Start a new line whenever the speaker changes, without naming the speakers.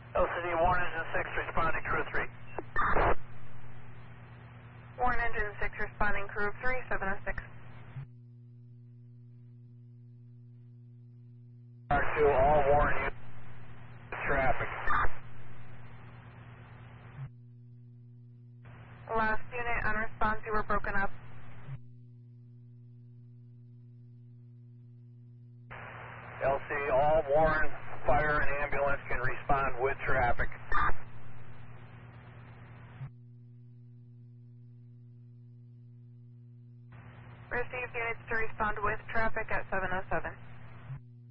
LCD Warren Engine 6 responding crew 3.
Warren Engine 6 responding crew 3, 706.
R2, all Warren units, traffic.
Last unit on response, you were broken up.
LC, all Warren fire and ambulance can respond with traffic.
Received units to respond with traffic at 707.